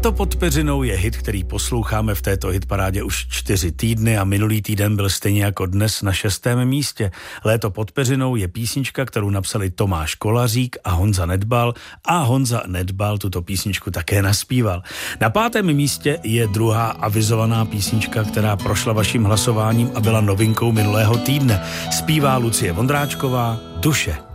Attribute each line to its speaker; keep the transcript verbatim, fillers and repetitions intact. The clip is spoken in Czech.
Speaker 1: Léto pod peřinou je hit, který posloucháme v této hitparádě už čtyři týdny a minulý týden byl stejně jako dnes na šestém místě. Léto pod peřinou je písnička, kterou napsali Tomáš Kolařík a Honza Nedbal a Honza Nedbal tuto písničku také naspíval. Na pátém místě je druhá avizovaná písnička, která prošla vaším hlasováním a byla novinkou minulého týdne. Zpívá Lucie Vondráčková Duše.